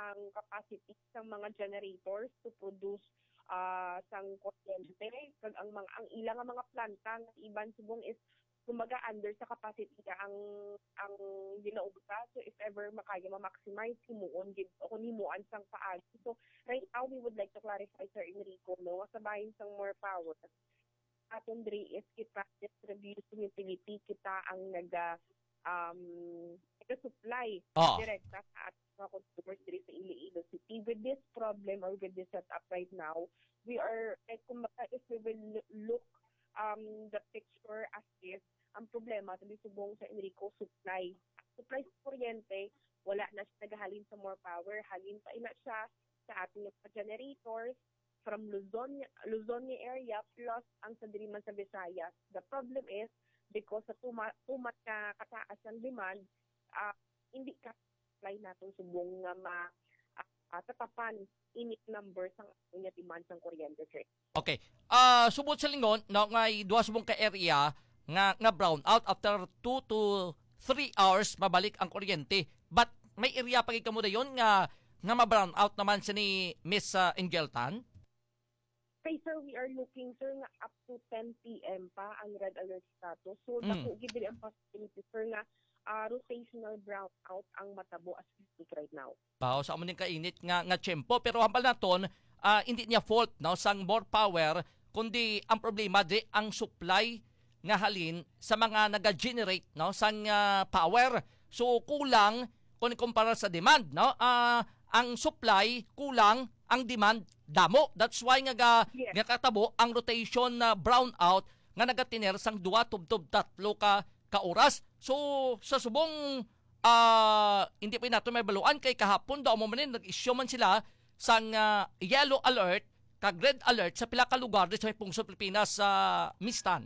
ang capacity ng mga generators to produce sang kuryente. Kag ang ilang nga mga planta ng iban subong is kumbaga under sa capacity ka ang ginaubta. So if ever makaya ma-maximize himuon gid o kung himuan sang paagi. So right now we would like to clarify, Sir Enrico, no, sabahin sang more power aton diri is kita distribution utility, kita ang supply Oh. direkta sa ating mga consumers diri sa Iloilo City. With this problem or with this setup right now, we are kumbaga if we will look the picture as is, ang problema tuloy subong sa Enrico supply sa kuryente, wala na siya nagahalin sa more power, halin pa ina siya sa ating mga generators from Luzon area plus ang sa diri man sa Visayas. The problem is because sa tumat ka kataas ang demand, hindi ka supply natin subong nga tatapan init numbers ang inya demand sang kuryente, sir. Okay. Subot sa lingon, no, ngay duha subong ka area nga brown out after 2 to 3 hours mabalik ang kuryente. But may area pa kamo dayon nga ma-brown out naman sa ni Miss Ingeltan? Okay, sir, we are looking, sir, nga up to 10 p.m. pa ang red alert status. So, dako gid diri ang possibility, sir, nga rotational brownout ang matabo as we speak right now. Sa amo ning kainit nga tiyempo, pero hambal naton, hindi niya fault no sang more power, kundi ang problema di ang supply nga halin sa mga naga-generate no sang power. So kulang kung ikumpara sa demand, no? Ang supply kulang, ang demand damo. That's why nga katabo ang rotation na brownout nga nagatiner sang 2 tubtob 3 ka oras. So sa subong hindi pa nato may baluan kay kahapon daw mo man nag-issue man sila sang yellow alert kag red alert sa pila ka lugar sa may pungsod Pilipinas sa Mistan.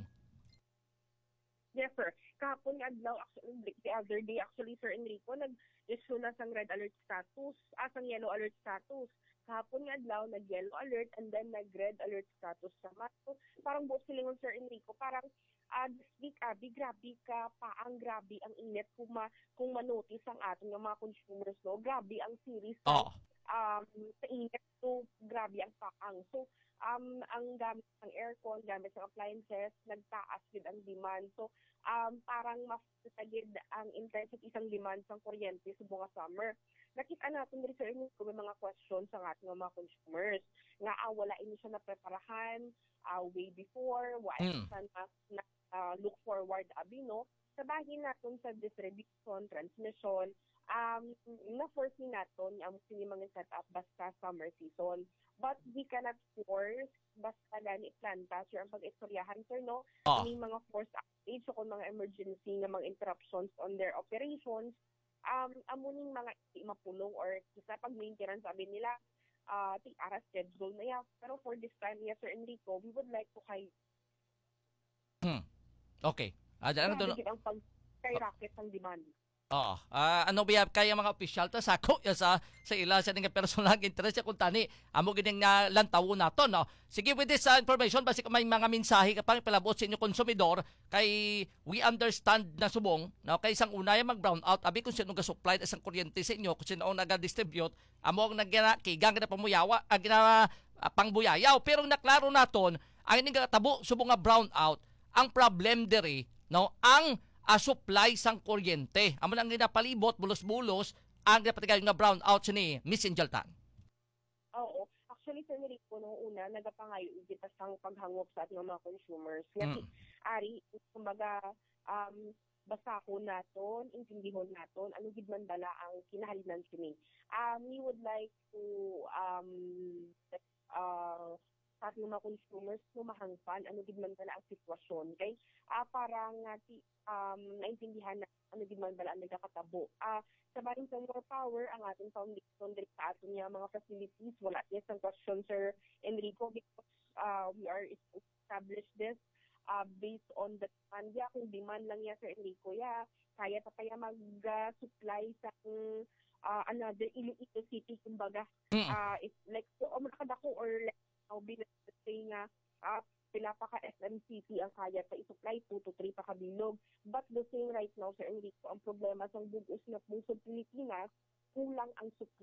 Yes, sir. Kahapon nga adlaw, actually, the other day, actually, Sir Enrico, nag-issue na sang red alert status, sang yellow alert status. Kahapon nga adlaw, nag-yellow alert and then nag-red alert status naman. So, parang buong silingon, Sir Enrico, parang this week, grabe ka pa, ang grabe ang init kung manotice ang ating mga consumers, no? Grabe ang series sa init, so grabe ang paang. So, ang gamit ng aircon, gamit ng appliances, nagtaas din ang demand. So, parang mapatagid ang intensity isang demand sa kuryente sa buong summer. Nakita natin rin, Sir Enrico, may mga questions sa ating mga consumers. Nga, wala ini siya na-preparahan way before, wala siya look forward, no? Sabahin natin sa distribution, transmission, na-foresee natin ang sinimang setup basta summer season. But we cannot force basta gani planta, sir, ang pag-istoryahan, sir, no? May mga force outage o kung mga emergency na mga interruptions on their operations, amuning mga mapulong or isa pag maintenance, sabi nila, ara schedule na yan. Pero for this time, yes, Sir Enrico, we would like to Okay. ang pag-skyrocket ng demand. Ano ba kaya mga opisyal ta sako sa ila sa nga personal interest kung tani amo gining lantaw nato, no. Sige, with this information basi may mga mensahe ka pang palabot sa inyo konsumidor kay we understand na subong, no, kay isang una mag brown out abi kung sino ga supply isang kuryente sa inyo, kung sino naga distribute amo ang kigang na pamuyawa pangbuyayaw, pero naklaro naton ang ining tabo subong nga brown out ang problem diri, no, ang supply sang kuryente. Amo nang ginapalibot bulos-bulos ang ginapatigay nga brown out ni Miss Ingeltan. Oo. Actually, Sir Enrico, noong una, nagapangayo kita sang paghangop sa ating mga consumers. Kasi, kumbaga, basta ko naton, intindihon naton, ano gid man dala ang kinahalinan kini. We would like to sa ating mga consumers mahangpan ano gid man dala ang sitwasyon kay parang naintindihan na ano gid man dala ang nagakatabo. Sa baring sa more power ang ating foundation diri sa ating mga facilities, wala yes ang question, Sir Enrico, because we are established this based on the demand. Kung demand lang ya, Sir Enrico, kaya pa kaya mag-supply sa another Iloilo City, kumbaga. It's like, makadako or like, say nga, pila pa ka SMCT ang kaya pa i-supply 2 to 3 pa kabilog. But the thing right now, Sir Enrico, ang problema sa bugos na pungsod Pilipinas, kulang ang supply